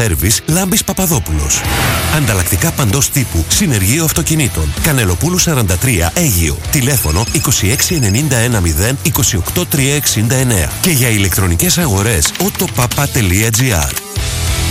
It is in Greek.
Σέρβις Λάμπης Παπαδόπουλος. Ανταλλακτικά παντός τύπου, συνεργείο αυτοκινήτων. Κανελοπούλου 43, Αίγυο. Τηλέφωνο 26910 28369. Και για ηλεκτρονικές αγορές, autopapa.gr.